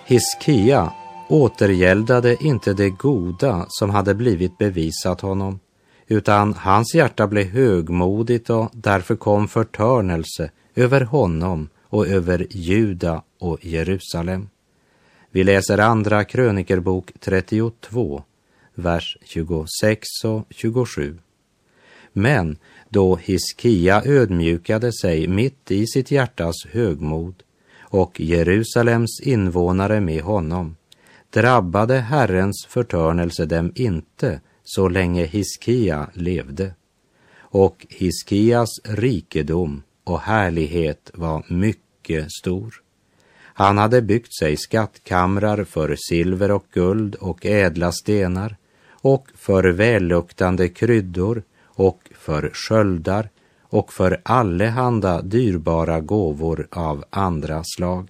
Hiskia återgäldade inte det goda som hade blivit bevisat honom, utan hans hjärta blev högmodigt och därför kom förtörnelse över honom och över Juda och Jerusalem. Vi läser andra krönikerbok 32, vers 26 och 27. Men då Hiskia ödmjukade sig mitt i sitt hjärtas högmod och Jerusalems invånare med honom, drabbade Herrens förtörnelse dem inte så länge Hiskia levde. Och Hiskias rikedom och härlighet var mycket stor. Han hade byggt sig skattkamrar för silver och guld och ädla stenar, och för välluktande kryddor och för sköldar och för allehanda dyrbara gåvor av andra slag.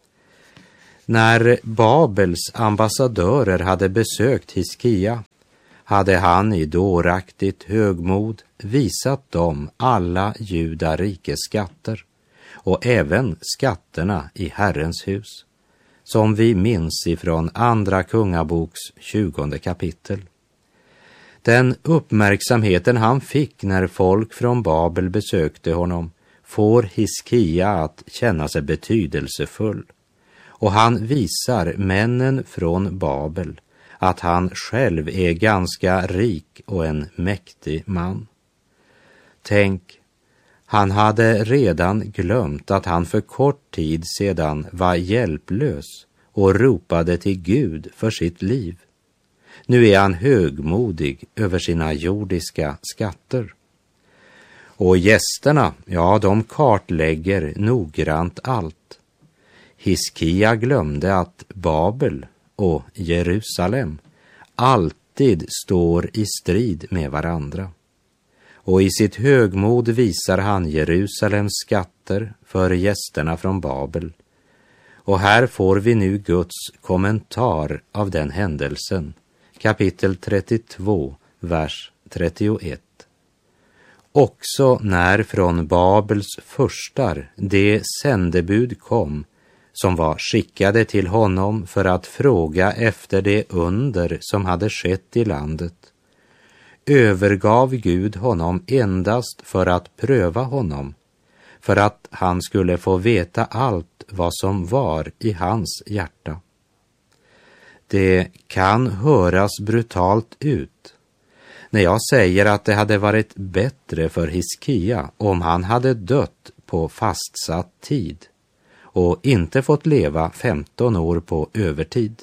När Babels ambassadörer hade besökt Hiskia hade han i dåraktigt högmod visat dem alla Juda rikes skatter och även skatterna i Herrens hus, som vi minns ifrån andra kungaboks 20 kapitel. Den uppmärksamheten han fick när folk från Babel besökte honom får Hiskia att känna sig betydelsefull, och han visar männen från Babel att han själv är ganska rik och en mäktig man. Tänk, han hade redan glömt att han för kort tid sedan var hjälplös och ropade till Gud för sitt liv. Nu är han högmodig över sina jordiska skatter. Och gästerna, ja, de kartlägger noggrant allt. Hiskia glömde att Babel och Jerusalem alltid står i strid med varandra. Och i sitt högmod visar han Jerusalems skatter för gästerna från Babel. Och här får vi nu Guds kommentar av den händelsen. Kapitel 32, vers 31. Också när från Babels furstar det sändebud kom, som var skickade till honom för att fråga efter det under som hade skett i landet, övergav Gud honom endast för att pröva honom, för att han skulle få veta allt vad som var i hans hjärta. Det kan höras brutalt ut när jag säger att det hade varit bättre för Hiskia om han hade dött på fastsatt tid och inte fått leva 15 år på övertid.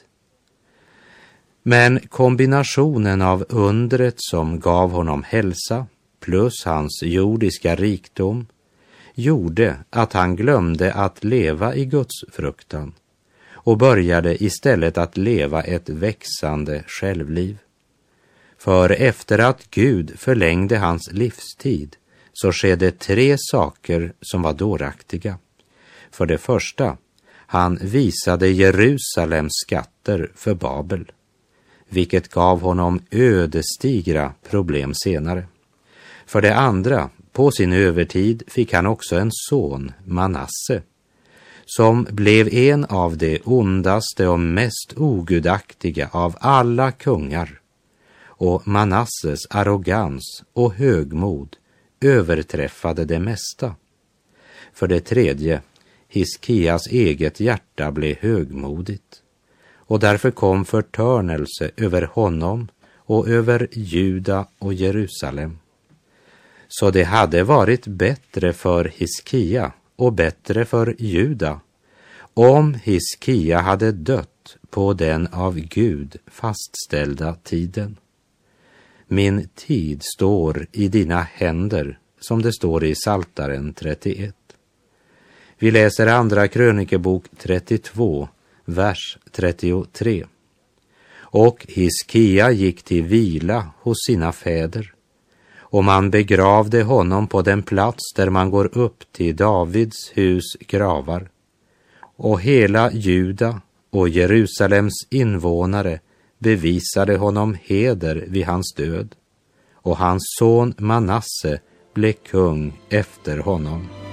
Men kombinationen av undret som gav honom hälsa plus hans jordiska rikdom gjorde att han glömde att leva i Guds fruktan och började istället att leva ett växande självliv. För efter att Gud förlängde hans livstid så skedde 3 saker som var dåraktiga. För det första, han visade Jerusalems skatter för Babel, vilket gav honom ödesdigra problem senare. För det andra, på sin övertid fick han också en son, Manasse, som blev en av de ondaste och mest ogudaktiga av alla kungar, och Manasses arrogans och högmod överträffade det mesta. För det tredje, Hiskias eget hjärta blev högmodigt, och därför kom förtörnelse över honom och över Juda och Jerusalem. Så det hade varit bättre för Hiskia och bättre för Juda om Hiskia hade dött på den av Gud fastställda tiden. Min tid står i dina händer, som det står i Psaltaren 31. Vi läser andra krönikebok 32, vers 33. Och Hiskia gick till vila hos sina fäder, och man begravde honom på den plats där man går upp till Davids hus gravar. Och hela Juda och Jerusalems invånare bevisade honom heder vid hans död, och hans son Manasse blev kung efter honom.